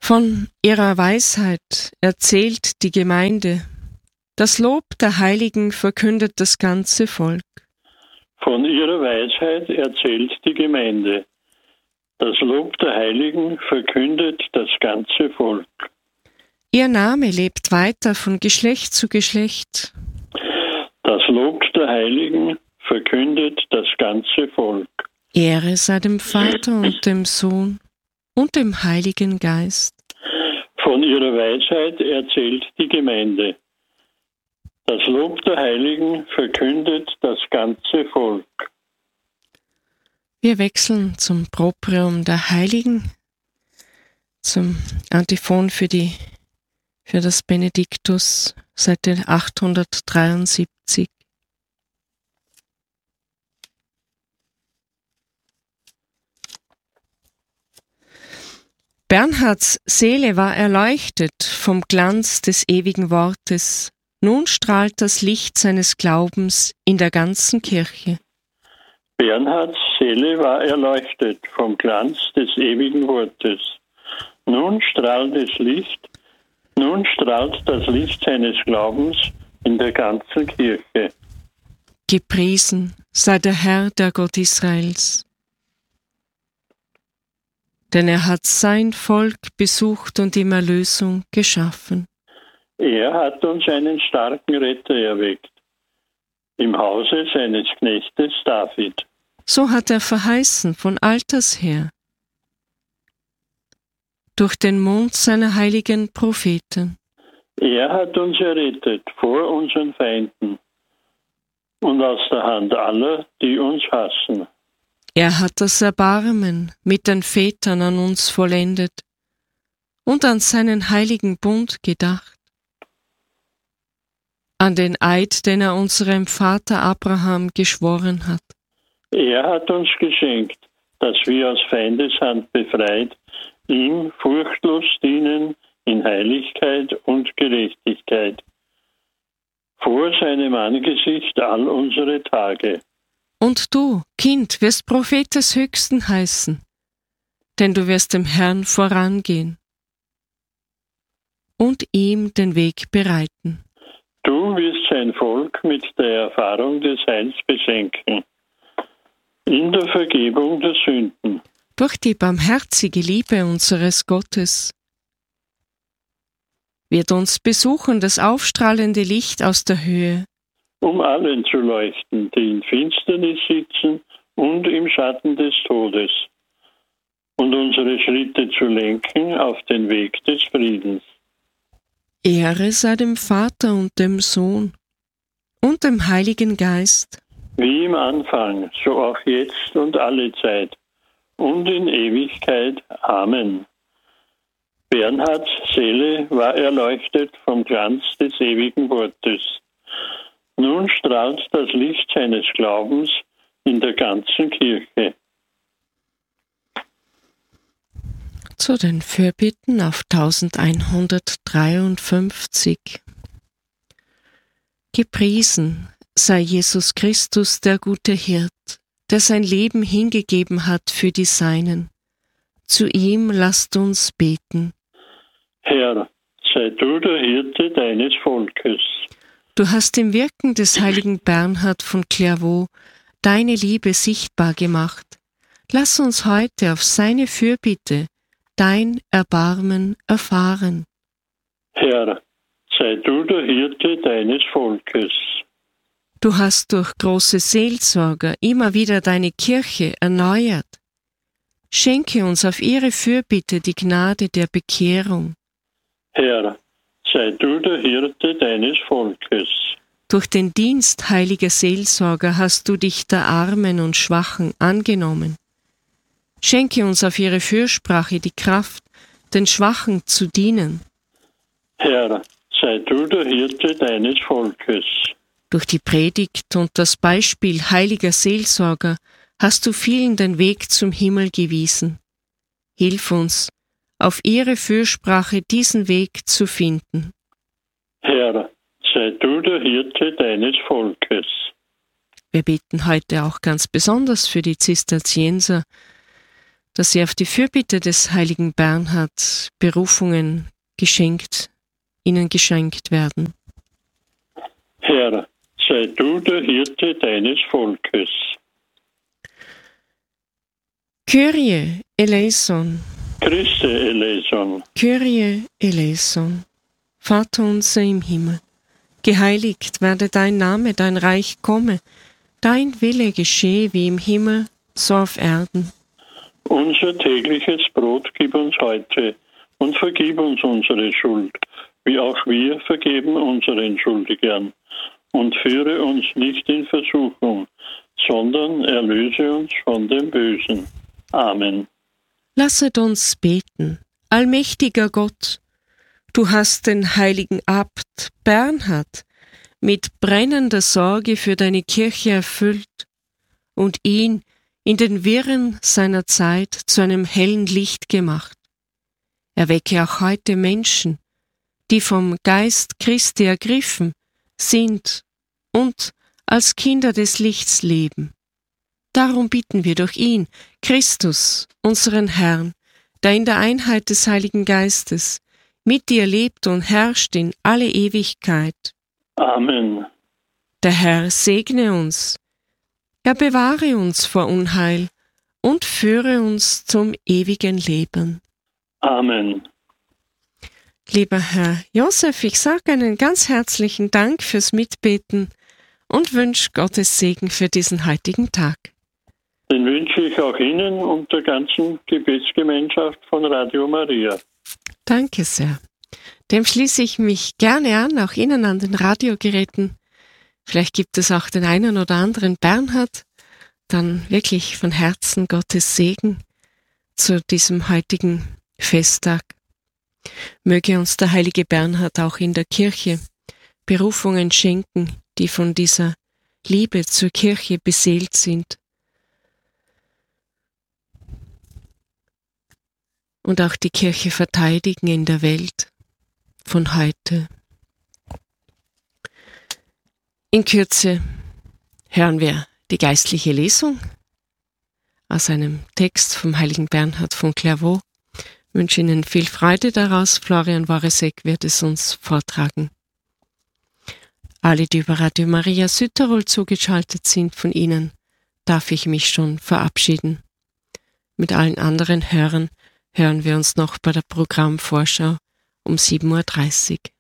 Von ihrer Weisheit erzählt die Gemeinde. Das Lob der Heiligen verkündet das ganze Volk. Von ihrer Weisheit erzählt die Gemeinde. Das Lob der Heiligen verkündet das ganze Volk. Ihr Name lebt weiter von Geschlecht zu Geschlecht. Das Lob der Heiligen verkündet das ganze Volk. Ehre sei dem Vater und dem Sohn und dem Heiligen Geist. Von ihrer Weisheit erzählt die Gemeinde. Das Lob der Heiligen verkündet das ganze Volk. Wir wechseln zum Proprium der Heiligen, zum Antiphon für das Benediktus, Seite 873. Bernhards Seele war erleuchtet vom Glanz des ewigen Wortes. Nun strahlt das Licht seines Glaubens in der ganzen Kirche. Bernhards Seele war erleuchtet vom Glanz des ewigen Wortes. Nun strahlt das Licht seines Glaubens in der ganzen Kirche. Gepriesen sei der Herr, der Gott Israels. Denn er hat sein Volk besucht und ihm Erlösung geschaffen. Er hat uns einen starken Retter erweckt, im Hause seines Knechtes David. So hat er verheißen von alters her, durch den Mund seiner heiligen Propheten. Er hat uns errettet vor unseren Feinden und aus der Hand aller, die uns hassen. Er hat das Erbarmen mit den Vätern an uns vollendet und an seinen heiligen Bund gedacht, an den Eid, den er unserem Vater Abraham geschworen hat. Er hat uns geschenkt, dass wir aus Feindeshand befreit, ihm furchtlos dienen in Heiligkeit und Gerechtigkeit, vor seinem Angesicht all unsere Tage. Und du, Kind, wirst Prophet des Höchsten heißen, denn du wirst dem Herrn vorangehen und ihm den Weg bereiten. Du wirst sein Volk mit der Erfahrung des Heils beschenken, in der Vergebung der Sünden. Durch die barmherzige Liebe unseres Gottes wird uns besuchen das aufstrahlende Licht aus der Höhe, um allen zu leuchten, die in Finsternis sitzen und im Schatten des Todes, und unsere Schritte zu lenken auf den Weg des Friedens. Ehre sei dem Vater und dem Sohn und dem Heiligen Geist. Wie im Anfang, so auch jetzt und alle Zeit und in Ewigkeit. Amen. Bernhards Seele war erleuchtet vom Glanz des ewigen Wortes. Nun strahlt das Licht seines Glaubens in der ganzen Kirche. Zu den Fürbitten auf 1153. Gepriesen sei Jesus Christus, der gute Hirt, der sein Leben hingegeben hat für die Seinen. Zu ihm lasst uns beten. Herr, sei du der Hirte deines Volkes. Du hast im Wirken des heiligen Bernhard von Clairvaux deine Liebe sichtbar gemacht. Lass uns heute auf seine Fürbitte dein Erbarmen erfahren. Herr, sei du der Hirte deines Volkes. Du hast durch große Seelsorger immer wieder deine Kirche erneuert. Schenke uns auf ihre Fürbitte die Gnade der Bekehrung. Herr, sei du der Hirte deines Volkes. Durch den Dienst heiliger Seelsorger hast du dich der Armen und Schwachen angenommen. Schenke uns auf ihre Fürsprache die Kraft, den Schwachen zu dienen. Herr, sei du der Hirte deines Volkes. Durch die Predigt und das Beispiel heiliger Seelsorger hast du vielen den Weg zum Himmel gewiesen. Hilf uns, auf ihre Fürsprache diesen Weg zu finden. Herr, sei du der Hirte deines Volkes. Wir beten heute auch ganz besonders für die Zisterzienser, dass sie auf die Fürbitte des heiligen Bernhard Berufungen ihnen geschenkt werden. Herr, sei du der Hirte deines Volkes. Kyrie eleison, Christe eleison. Kyrie eleison. Vater unser im Himmel, geheiligt werde dein Name, dein Reich komme, dein Wille geschehe wie im Himmel, so auf Erden. Unser tägliches Brot gib uns heute und vergib uns unsere Schuld, wie auch wir vergeben unseren Schuldigern. Und führe uns nicht in Versuchung, sondern erlöse uns von dem Bösen. Amen. Lasset uns beten. Allmächtiger Gott, du hast den heiligen Abt Bernhard mit brennender Sorge für deine Kirche erfüllt und ihn in den Wirren seiner Zeit zu einem hellen Licht gemacht. Erwecke auch heute Menschen, die vom Geist Christi ergriffen sind und als Kinder des Lichts leben. Darum bitten wir durch ihn, Christus, unseren Herrn, der in der Einheit des Heiligen Geistes mit dir lebt und herrscht in alle Ewigkeit. Amen. Der Herr segne uns, er bewahre uns vor Unheil und führe uns zum ewigen Leben. Amen. Lieber Herr Josef, ich sage einen ganz herzlichen Dank fürs Mitbeten und wünsche Gottes Segen für diesen heutigen Tag. Den wünsche ich auch Ihnen und der ganzen Gebetsgemeinschaft von Radio Maria. Danke sehr. Dem schließe ich mich gerne an, auch Ihnen an den Radiogeräten. Vielleicht gibt es auch den einen oder anderen Bernhard. Dann wirklich von Herzen Gottes Segen zu diesem heutigen Festtag. Möge uns der heilige Bernhard auch in der Kirche Berufungen schenken, die von dieser Liebe zur Kirche beseelt sind. Und auch die Kirche verteidigen in der Welt von heute. In Kürze hören wir die geistliche Lesung aus einem Text vom heiligen Bernhard von Clairvaux. Ich wünsche Ihnen viel Freude daraus. Florian Waresek wird es uns vortragen. Alle, die über Radio Maria Südtirol zugeschaltet sind, von Ihnen darf ich mich schon verabschieden. Mit allen anderen Hörern hören wir uns noch bei der Programmvorschau um 7:30 Uhr.